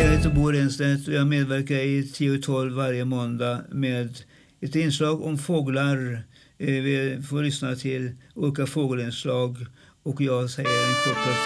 Jag heter Bo Renstedt och jag medverkar i 10-12 varje måndag med ett inslag om fåglar. Vi får lyssna till olika fågelinslag och jag säger en kort